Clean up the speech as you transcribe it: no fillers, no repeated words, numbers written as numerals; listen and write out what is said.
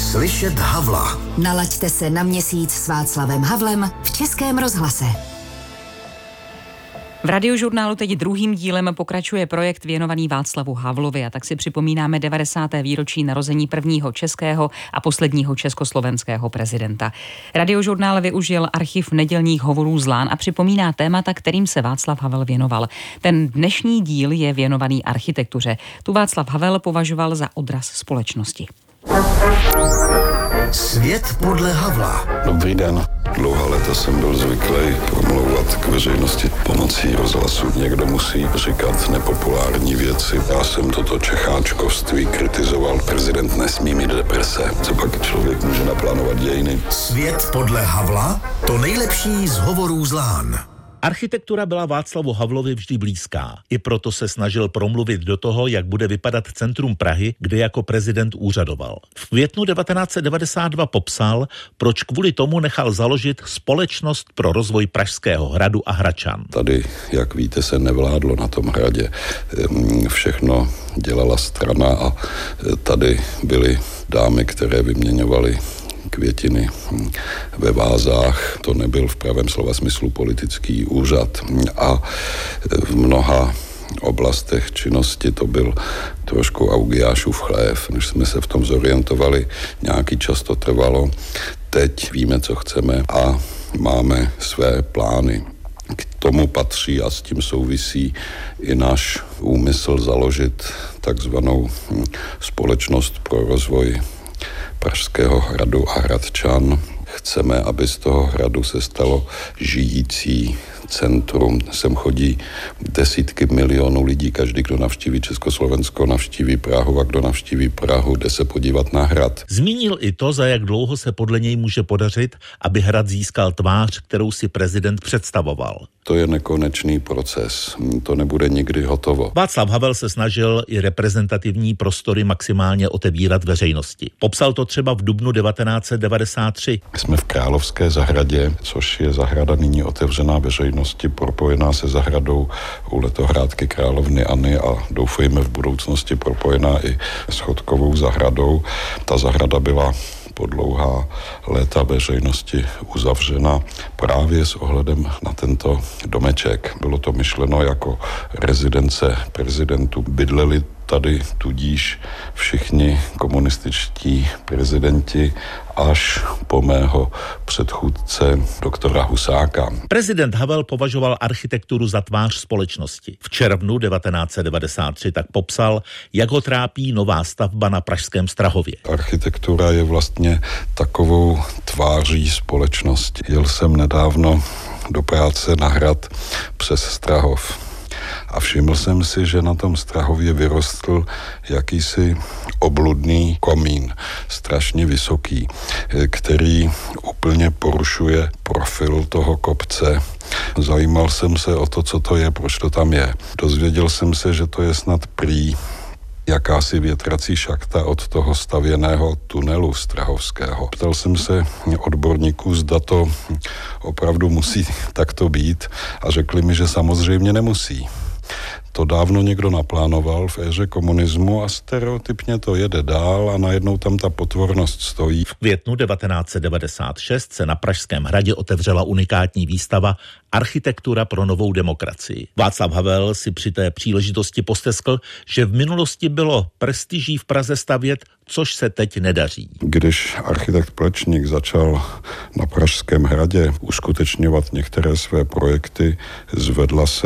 Slyšet Havla. Nalaďte se na Měsíc s Václavem Havlem v Českém rozhlase. V Radiožurnálu teď druhým dílem pokračuje projekt věnovaný Václavu Havlovi a tak si připomínáme 90. výročí narození prvního českého a posledního československého prezidenta. Radiožurnál využil archiv nedělních hovorů z Lán a připomíná témata, kterým se Václav Havel věnoval. Ten dnešní díl je věnovaný architektuře. Tu Václav Havel považoval za odraz společnosti. Svět podle Havla. Dobrý den. Dlouhá léta jsem byl zvyklý promlouvat k veřejnosti pomocí rozhlasu. Někdo musí říkat nepopulární věci. Já jsem toto čecháčkovství kritizoval. Prezident nesmí mít deprese. Co pak člověk může naplánovat dějiny? Svět podle Havla? To nejlepší z hovorů z Lán. Architektura byla Václavu Havlovi vždy blízká. I proto se snažil promluvit do toho, jak bude vypadat centrum Prahy, kde jako prezident úřadoval. V květnu 1992 popsal, proč kvůli tomu nechal založit Společnost pro rozvoj Pražského hradu a Hradčan. Tady, jak víte, se nevládlo na tom hradě. Všechno dělala strana a tady byly dámy, které vyměňovaly květiny ve vázách. To nebyl v pravém slova smyslu politický úřad a v mnoha oblastech činnosti to byl trošku Augiášův chlév. Než jsme se v tom zorientovali, nějaký čas to trvalo. Teď víme, co chceme a máme své plány. K tomu patří a s tím souvisí i náš úmysl založit takzvanou Společnost pro rozvoj Pražského hradu a Hradčan. Chceme, aby z toho hradu se stalo žijící centrum. Sem chodí desítky milionů lidí. Každý, kdo navštíví Československo, navštíví Prahu a kdo navštíví Prahu, jde se podívat na hrad. Zmínil i to, za jak dlouho se podle něj může podařit, aby hrad získal tvář, kterou si prezident představoval. To je nekonečný proces. To nebude nikdy hotovo. Václav Havel se snažil i reprezentativní prostory maximálně otevírat veřejnosti. Popsal to třeba v dubnu 1993. Jsme v Královské zahradě, což je zahrada nyní otevřená veřejnosti, propojená se zahradou u letohrádky královny Anny a doufejme v budoucnosti propojená i s Chodkovou zahradou. Ta zahrada byla po dlouhá léta veřejnosti uzavřena právě s ohledem na tento domeček. Bylo to myšleno jako rezidence prezidentů. Bydleli tady tudíž všichni komunističtí prezidenti až po mého předchůdce doktora Husáka. Prezident Havel považoval architekturu za tvář společnosti. V červnu 1993 tak popsal, jak ho trápí nová stavba na pražském Strahově. Architektura je vlastně takovou tváří společnosti. Jel jsem nedávno do práce na hrad přes Strahov. A všiml jsem si, že na tom Strahově vyrostl jakýsi obludný komín, strašně vysoký, který úplně porušuje profil toho kopce. Zajímal jsem se o to, co to je, proč to tam je. Dozvěděl jsem se, že to je snad prý jakási větrací šachta od toho stavěného tunelu strahovského. Ptal jsem se odborníků, zda to opravdu musí takto být a řekli mi, že samozřejmě nemusí. To dávno někdo naplánoval v éře komunismu a stereotypně to jede dál a najednou tam ta potvornost stojí. V květnu 1996 se na Pražském hradě otevřela unikátní výstava Architektura pro novou demokracii. Václav Havel si při té příležitosti posteskl, že v minulosti bylo prestiží v Praze stavět, což se teď nedaří. Když architekt Plečník začal na Pražském hradě uskutečňovat některé své projekty, zvedla se